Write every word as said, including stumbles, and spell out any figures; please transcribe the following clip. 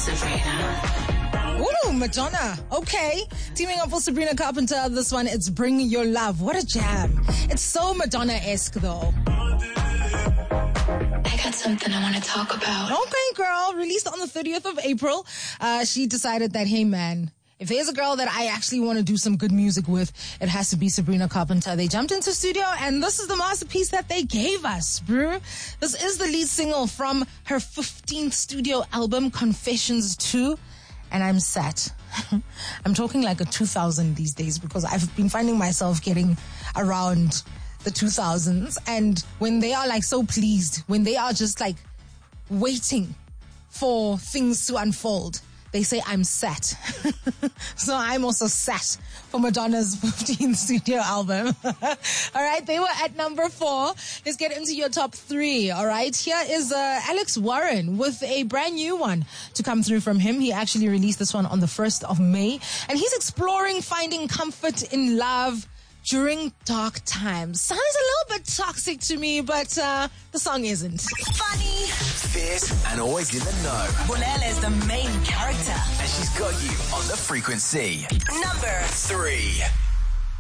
Sabrina. Ooh, Madonna. Okay. Teaming up for Sabrina Carpenter. This one, it's Bring Your Love. What a jam. It's so Madonna-esque, though. I got something I want to talk about. Okay, girl. Released on the thirtieth of April. Uh, she decided that, hey, man, if there's a girl that I actually want to do some good music with, it has to be Sabrina Carpenter. They jumped into studio, and this is the masterpiece that they gave us, bro. This is the lead single from her fifteenth studio album, Confessions two. And I'm set. I'm talking like a two thousand these days because I've been finding myself getting around the two thousands. And when they are like so pleased, when they are just like waiting for things to unfold, they say I'm set. So I'm also set for Madonna's fifteenth studio album. All right, they were at number four. Let's get into your top three. All right, here is uh, Alex Warren with a brand new one to come through from him. He actually released this one on the first of May, and he's exploring finding comfort in love during dark times. Sounds a little bit toxic to me, but uh, the song isn't. Funny, fierce, and always in the know. Bulele is the main character. And she's got you on the frequency. Number Three.